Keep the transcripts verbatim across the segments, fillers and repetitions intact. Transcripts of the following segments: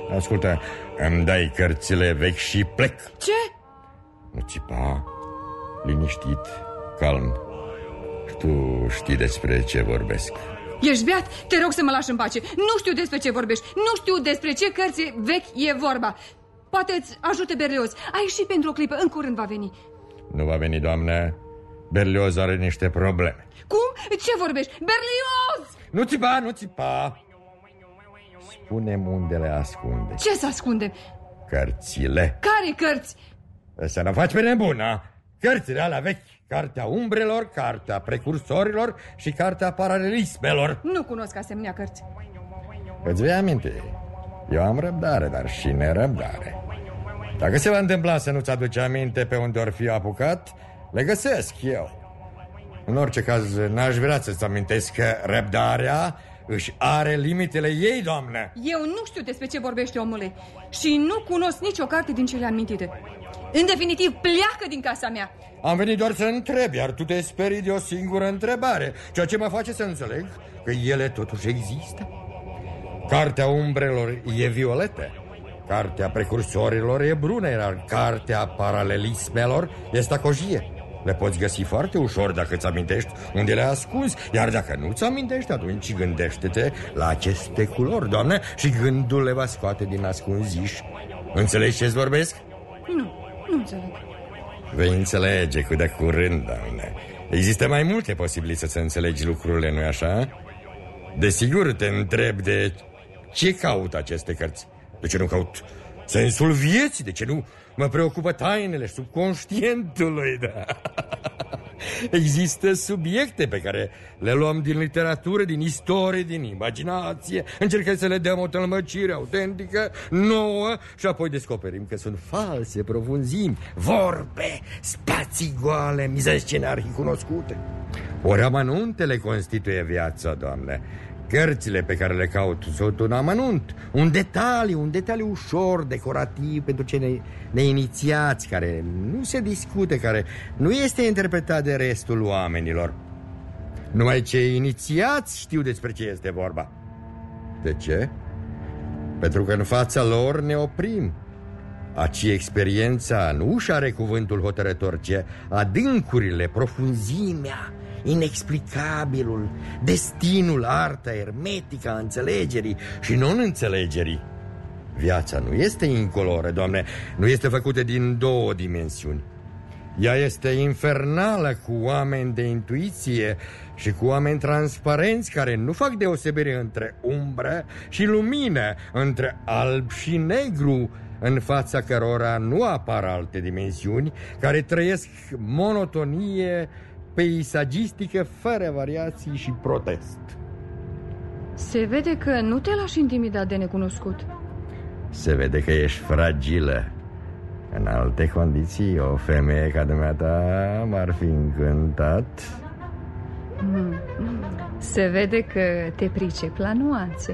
Ascultă, îmi dai cărțile vechi și plec. Ce? Nu țipa, liniștit, calm. Tu știi despre ce vorbesc. Ești beat? Te rog să mă lași în pace. Nu știu despre ce vorbești. Nu știu despre ce cărți vechi e vorba. Poate îți ajute Berlioz. A ieșit pentru o clipă, în curând va veni. Nu va veni, doamnă. Berlioz are niște probleme. Cum? Ce vorbești? Berlioz! Nu țipa, nu țipa. Spune-mi unde le ascunde. Ce să ascunde? Cărțile. Care cărți? Să nu faci pe nebună. Cărțile alea vechi. Cartea umbrelor, cartea precursorilor și cartea paralelismelor. Nu cunosc asemenea cărți. Îți vei aminte. Eu am răbdare, dar și nerăbdare. Dacă se va întâmpla să nu-ți aduce aminte pe unde or fi apucat, le găsesc eu. În orice caz, n-aș vrea să-ți amintesc că răbdarea își are limitele ei, doamnă. Eu nu știu despre ce vorbește, omule. Și nu cunosc nicio carte din cele amintite. În definitiv, pleacă din casa mea. Am venit doar să întreb, iar tu te sperii de o singură întrebare, ceea ce mă face să înțeleg că ele totuși există. Cartea umbrelor e violetă, cartea precursorilor e brună, iar cartea paralelismelor e stacojie. Le poți găsi foarte ușor dacă îți amintești unde le ascunzi. Iar dacă nu-ți amintești, atunci gândește-te la aceste culori, doamnă, și gândul le va scoate din ascunziș. Înțelegi ce-ți vorbesc? Nu, nu înțeleg. Vei înțelege cu de curând, doamne. Există mai multe posibilități să înțelegi lucrurile, nu-i așa? Desigur te întreb de ce caut aceste cărți. De ce nu caut sensul vieții? De ce nu mă preocupă tainele subconștientului? Da. Există subiecte pe care le luăm din literatură, din istorie, din imaginație. Încercăm să le dăm o tălmăcire autentică, nouă, și apoi descoperim că sunt false, profunzimi, vorbe, spații goale, mizascenarii cunoscute. Ori amănuntele constituie viața, doamne. Cărțile pe care le caut sunt un amănunt, un detaliu, un detaliu ușor, decorativ pentru cei neinițiați, care nu se discute, care nu este interpretat de restul oamenilor. Numai cei inițiați știu despre ce este vorba. De ce? Pentru că în fața lor ne oprim. Aci experiența nu își are cuvântul hotărător, ci adâncurile, profunzimea, inexplicabilul, destinul, arta ermetică a înțelegerii și non-înțelegerii. Viața nu este incoloră, doamne, nu este făcută din două dimensiuni. Ea este infernală, cu oameni de intuiție și cu oameni transparenți care nu fac deosebire între umbră și lumină, între alb și negru, în fața cărora nu apar alte dimensiuni, care trăiesc monotonie peisagistică fără variații și protest. Se vede că nu te lași intimidat de necunoscut. Se vede că ești fragilă. În alte condiții, o femeie ca dumneata m-ar fi încântat. hmm. Se vede că te pricep la nuanțe.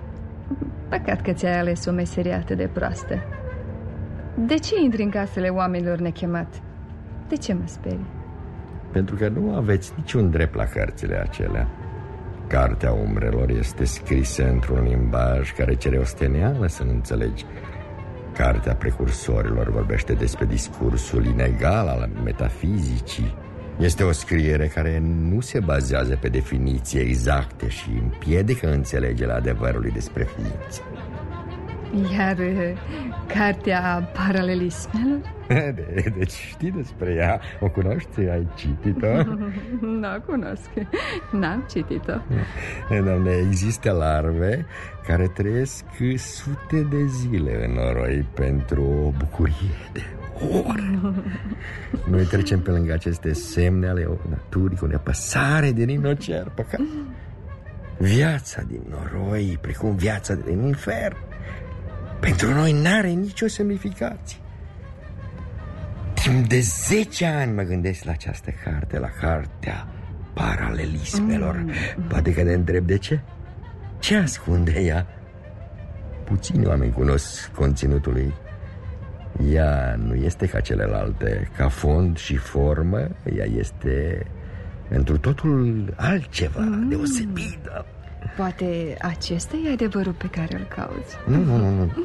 Păcat că ți-ai ales o meserie atât de proastă. De ce intri în casele oamenilor nechemat? De ce mă sperii? Pentru că nu aveți niciun drept la cărțile acelea. Cartea umbrelor este scrisă într-un limbaj care cere o steneală să nu înțelegi. Cartea precursorilor vorbește despre discursul inegal al metafizicii. Este o scriere care nu se bazează pe definiții exacte și împiedică înțelegerea adevărului despre ființă. Iar cartea paralelismelor? De, deci știi despre ea, o cunoști, ai citit-o? Nu cunosc, n-am citit-o. Doamne, există larve care trăiesc sute de zile în noroi pentru o bucurie de ore. Noi trecem pe lângă aceste semne ale naturii cu nepăsare de rinocer. Păcat. Viața din noroi, precum viața din infern, pentru noi n-are nicio semnificație. Timp de zece ani mă gândesc la această carte, la cartea paralelismelor. mm. Poate că ne întreb de ce. Ce ascunde ea? Puțini oameni cunosc conținutul ei. Ea nu este ca celelalte, ca fond și formă. Ea este întru totul altceva, mm. deosebită. Poate acesta e adevărul pe care îl cauți. Nu, nu, nu, nu.